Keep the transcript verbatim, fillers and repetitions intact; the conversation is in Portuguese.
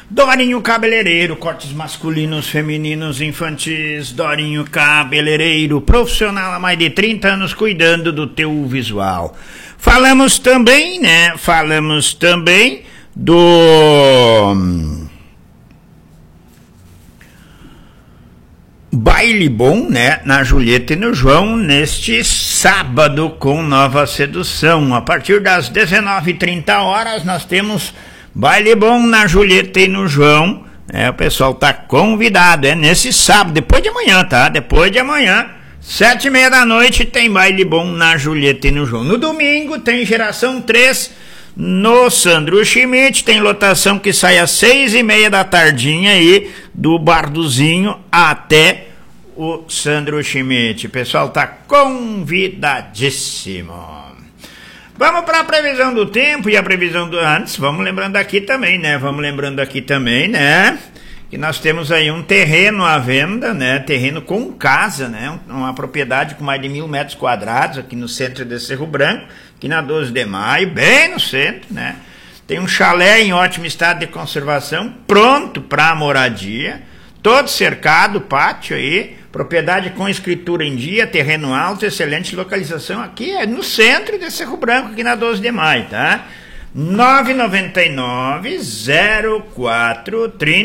Dorinho Cabeleireiro, cortes masculinos, femininos, infantis. Dorinho Cabeleireiro, profissional há mais de trinta anos cuidando do teu visual. Falamos também, né? Falamos também do Baile Bom, né? Na Julieta e no João, neste sábado com Nova Sedução. A partir das dezenove e trinta horas nós temos Baile Bom na Julieta e no João. É, o pessoal tá convidado, é nesse sábado, depois de amanhã, tá? Depois de amanhã, sete e meia da noite, tem Baile Bom na Julieta e no João. No domingo tem Geração três no Sandro Schmidt, tem lotação que sai às seis e meia da tardinha aí, do Barduzinho até o Sandro Schmidt. O pessoal tá convidadíssimo. Vamos para a previsão do tempo e a previsão do antes, vamos lembrando aqui também, né? Vamos lembrando aqui também, né? Que nós temos aí um terreno à venda, né? Terreno com casa, né? Uma propriedade com mais de mil metros quadrados aqui no centro de Cerro Branco, aqui na doze de maio, bem no centro, né? Tem um chalé em ótimo estado de conservação, pronto para moradia, todo cercado, pátio aí, propriedade com escritura em dia, terreno alto, excelente localização aqui, é no centro de Cerro Branco, aqui na doze de maio, tá? nove nove nove, zero quatro, trinta